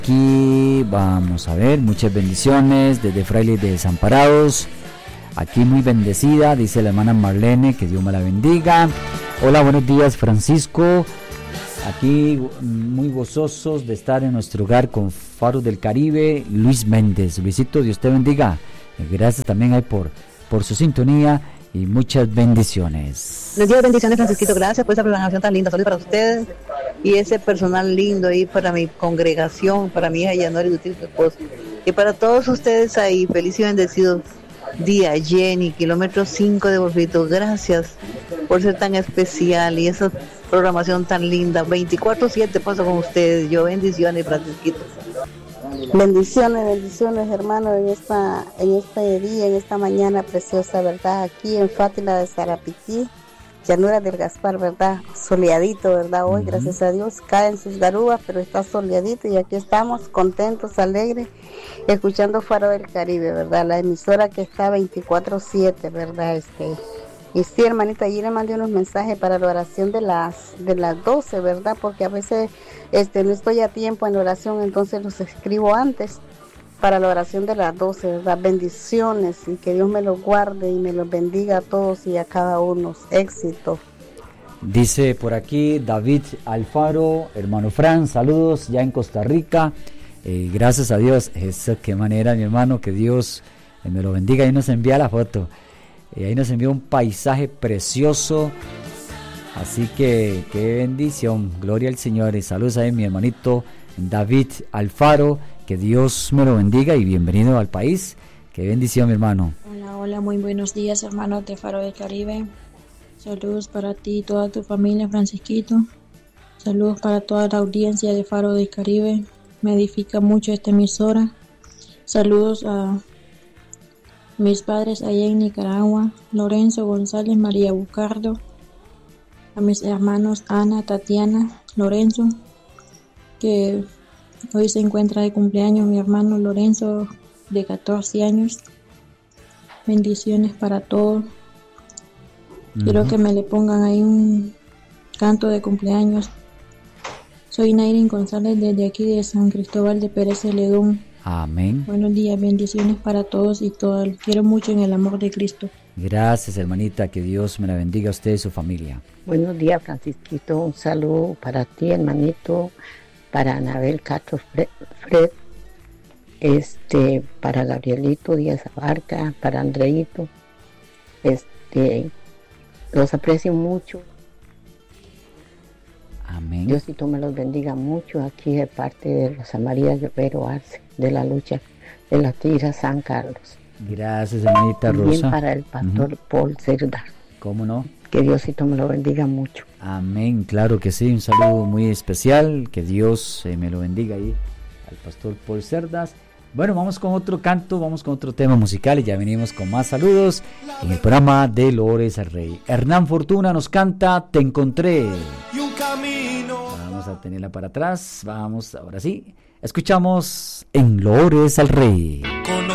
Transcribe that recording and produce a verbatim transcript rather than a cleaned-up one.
Aquí vamos a ver, muchas bendiciones desde Frailes de Desamparados. Aquí muy bendecida, dice la hermana Marlene, que Dios me la bendiga. Hola, buenos días, Francisco. Aquí muy gozosos de estar en nuestro hogar con Faros del Caribe, Luis Méndez. Luisito, Dios te bendiga. Gracias también ahí por, por su sintonía y muchas bendiciones. Les digo bendiciones, Francisquito, gracias por esa programación tan linda. Saludos para ustedes y ese personal lindo ahí para mi congregación, para mi hija Yanori y su esposo. Y para todos ustedes ahí, feliz y bendecido día, Jenny, kilómetro cinco de Bolfito. Gracias por ser tan especial y esa programación tan linda. veinticuatro siete paso con ustedes. Yo, bendiciones, Francisquito. Bendiciones, bendiciones, hermano, en esta, en este día, en esta mañana preciosa, ¿verdad? Aquí en Fátima de Sarapiquí, llanura del Gaspar, ¿verdad? Soleadito, ¿verdad? Hoy, uh-huh. Gracias a Dios, caen sus garúas, pero está soleadito y aquí estamos contentos, alegres, escuchando Faro del Caribe, ¿verdad? La emisora que está veinticuatro siete, ¿verdad? Este... Y sí, hermanita, allí le mandé unos mensajes para la oración de las de las doce, ¿verdad? Porque a veces este no estoy a tiempo en la oración, entonces los escribo antes para la oración de las doce, ¿verdad? Bendiciones y que Dios me los guarde y me los bendiga a todos y a cada uno. Éxito. Dice por aquí David Alfaro, hermano Fran, saludos ya en Costa Rica. Eh, gracias a Dios. Eso, qué manera, mi hermano, que Dios eh, me lo bendiga y nos envía la foto. Y ahí nos envió un paisaje precioso, así que qué bendición, gloria al Señor. Y saludos a mi hermanito David Alfaro, que Dios me lo bendiga y bienvenido al país. Qué bendición, mi hermano. Hola, hola, muy buenos días, hermanos de Faro del Caribe. Saludos para ti y toda tu familia, Francisquito. Saludos para toda la audiencia de Faro del Caribe. Me edifica mucho esta emisora. Saludos a mis padres allá en Nicaragua, Lorenzo González, María Bucardo, a mis hermanos Ana, Tatiana, Lorenzo, que hoy se encuentra de cumpleaños mi hermano Lorenzo de catorce años. Bendiciones para todos. Uh-huh. Quiero que me le pongan ahí un canto de cumpleaños. Soy Nairin González desde aquí de San Cristóbal de Pérez Celedón. Amén. Buenos días, bendiciones para todos y todas. Los quiero mucho en el amor de Cristo. Gracias, hermanita, que Dios me la bendiga a usted y su familia. Buenos días, Francisquito, un saludo para ti, hermanito, para Anabel Castro Fred, este, para Gabrielito Díaz Abarca, para Andreito, este, los aprecio mucho. Amén. Diosito me los bendiga mucho aquí de parte de Rosa María Llovero Arce, de la lucha de la tira San Carlos. Gracias, hermanita Rosa. También para el pastor uh-huh. Paul Cerda. ¿Cómo no? Que Diosito me lo bendiga mucho. Amén, claro que sí, un saludo muy especial, que Dios eh, me lo bendiga ahí al pastor Paul Cerdas. Bueno, vamos con otro canto, vamos con otro tema musical y ya venimos con más saludos en el programa de Lores al Rey. Hernán Fortuna nos canta Te Encontré. Y un camino. Vamos a tenerla para atrás, vamos, ahora sí. Escuchamos en Lores al Rey.